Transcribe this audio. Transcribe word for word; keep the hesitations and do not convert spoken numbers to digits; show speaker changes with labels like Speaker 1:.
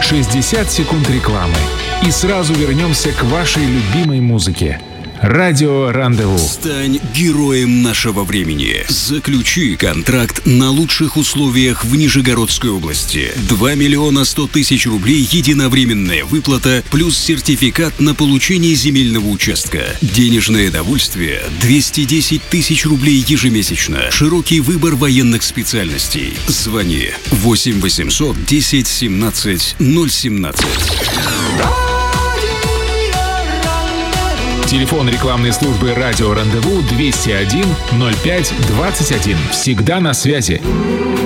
Speaker 1: шестьдесят секунд рекламы. И сразу вернемся к вашей любимой музыке. Радио Рандеву.
Speaker 2: Стань героем нашего времени. Заключи контракт на лучших условиях в Нижегородской области. два миллиона сто тысяч рублей единовременная выплата плюс сертификат на получение земельного участка. Денежное довольствие двести десять тысяч рублей ежемесячно. Широкий выбор военных специальностей. Звони восемь восемьсот десять семнадцать ноль семнадцать.
Speaker 1: Телефон рекламной службы «Радио Рандеву» двести один ноль пять двадцать один. Всегда на связи.